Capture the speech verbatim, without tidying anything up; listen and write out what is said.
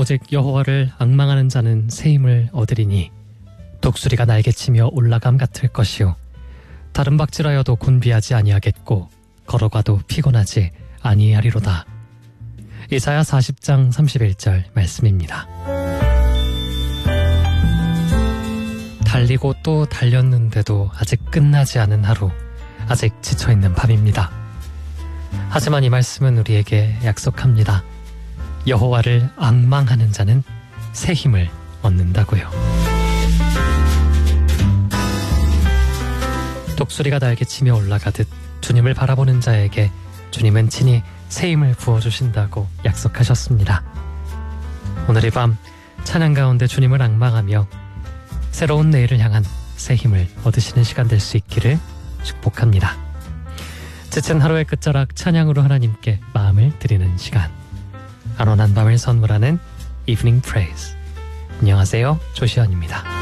오직 여호와를 앙망하는 자는 새 힘을 얻으리니 독수리가 날개치며 올라감 같을 것이요 다른 박질하여도 곤비하지 아니하겠고 걸어가도 피곤하지 아니하리로다. 이사야 사십 장 삼십일 절 말씀입니다. 달리고 또 달렸는데도 아직 끝나지 않은 하루, 아직 지쳐있는 밤입니다. 하지만 이 말씀은 우리에게 약속합니다. 여호와를 앙망하는 자는 새 힘을 얻는다고요. 독수리가 날개치며 올라가듯 주님을 바라보는 자에게 주님은 친히 새 힘을 부어주신다고 약속하셨습니다. 오늘 이 밤 찬양 가운데 주님을 앙망하며 새로운 내일을 향한 새 힘을 얻으시는 시간 될 수 있기를 축복합니다. 지친 하루의 끝자락 찬양으로 하나님께 마음을 드리는 시간, 안온한 밤을 선물하는 이브닝 프레이즈. 안녕하세요, 조시현입니다.